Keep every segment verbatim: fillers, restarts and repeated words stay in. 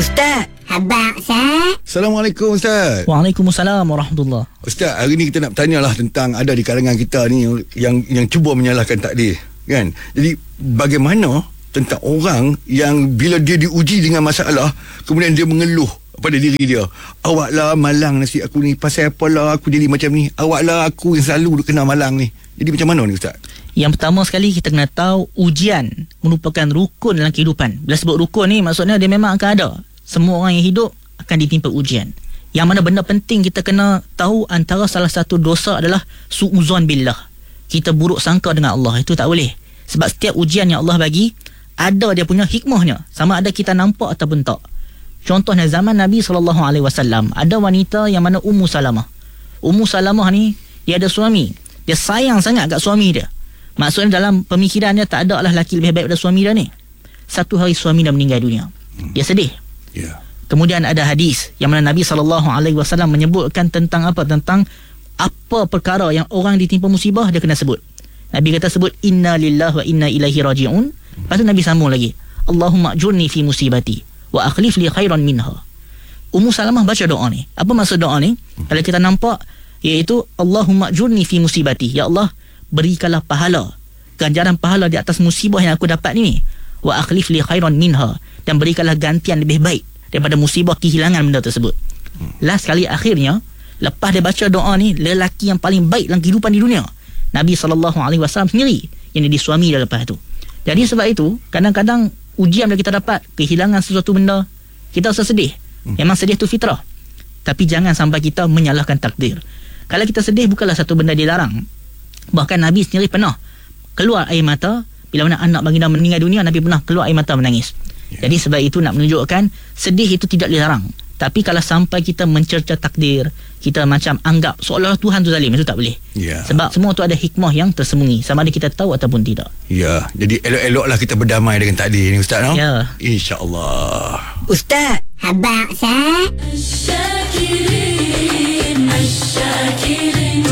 Ustaz, habaq Ustaz. Assalamualaikum Ustaz. Waalaikumsalam warahmatullahi. Ustaz, hari ni kita nak bertanyalah tentang ada di kalangan kita ni yang yang cuba menyalahkan takdir, kan? Jadi bagaimana tentang orang yang bila dia diuji dengan masalah, kemudian dia mengeluh pada diri dia, awaklah malang nasib aku ni, pasal apalah aku jadi macam ni, awaklah aku yang selalu kena malang ni. Jadi macam mana ni Ustaz? Yang pertama sekali kita kena tahu ujian merupakan rukun dalam kehidupan. Bila sebut rukun ni maksudnya dia memang akan ada. Semua orang yang hidup akan ditimpa ujian. Yang mana benda penting kita kena tahu, antara salah satu dosa adalah su'uzon billah. Kita buruk sangka dengan Allah. Itu tak boleh. Sebab setiap ujian yang Allah bagi ada dia punya hikmahnya, sama ada kita nampak ataupun tak. Contohnya zaman Nabi sallallahu alaihi wasallam, ada wanita yang mana Ummu Salamah. Ummu Salamah ni dia ada suami. Dia sayang sangat kat suami dia. Maksudnya dalam pemikirannya tak ada lah lelaki lebih baik daripada suami dia ni. Satu hari suami dah meninggal dunia. Dia sedih. Yeah. Kemudian ada hadis yang mana Nabi sallallahu alaihi wasallam menyebutkan tentang apa? Tentang apa perkara yang orang ditimpa musibah dia kena sebut. Nabi kata sebut inna lillahi wa inna ilaihi raji'un. Lepas tu Nabi sambung lagi, Allahumma ajurni fi musibati wa akhlif li khairan minha. Ummu Salamah baca doa ni. Apa maksud doa ni? Kalau kita nampak, iaitu Allahumma ajurni fi musibati. Ya Allah, berikanlah pahala, ganjaran pahala di atas musibah yang aku dapat ni. Wa akhlif li khairan minha, dan berikanlah gantian lebih baik daripada musibah kehilangan benda tersebut. Last kali akhirnya, lepas dia baca doa ni, lelaki yang paling baik dalam kehidupan di dunia, Nabi sallallahu alaihi wasallam sendiri yang jadi suami dia lepas tu. Jadi sebab itu, kadang-kadang ujian yang kita dapat, kehilangan sesuatu benda, kita rasa sedih. Memang sedih tu fitrah. Tapi jangan sampai kita menyalahkan takdir. Kalau kita sedih, bukanlah satu benda dilarang. Bahkan Nabi sendiri pernah keluar air mata bila mana anak baginda meninggal dunia. Nabi pernah keluar air mata menangis. Yeah. Jadi sebab itu nak menunjukkan sedih itu tidak dilarang. Tapi kalau sampai kita mencerca takdir, kita macam anggap seolah-olah Tuhan tu zalim, itu tak boleh. Yeah. Sebab semua tu ada hikmah yang tersembunyi, sama ada kita tahu ataupun tidak. Ya, yeah. Jadi elok-eloklah kita berdamai dengan takdir ni Ustaz, no? Ya. Yeah. InsyaAllah. Ustaz, habaq Ustaz. Asyakirin, asyakirin,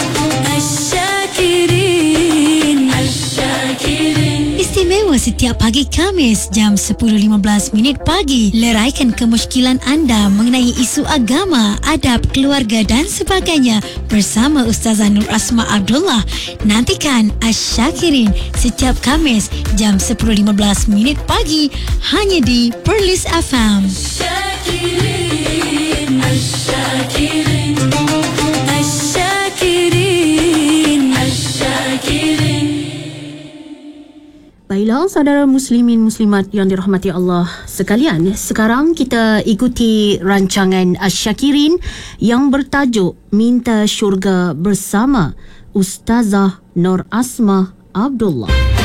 asyakirin, asyakirin. Istimewa setiap pagi Khamis jam sepuluh lima belas minit pagi. Leraikan kemusykilan anda mengenai isu agama, adab, keluarga dan sebagainya bersama Ustazah Nur Asma Abdullah. Nantikan Asyakirin setiap Khamis jam sepuluh lima belas minit pagi hanya di Perlis F M. Asyakirin, asyakirin, asyakirin, asyakirin. Baiklah, saudara muslimin muslimat yang dirahmati Allah sekalian, sekarang kita ikuti rancangan Asyakirin yang bertajuk Minta Syurga bersama Ustazah Nur Asma Abdullah.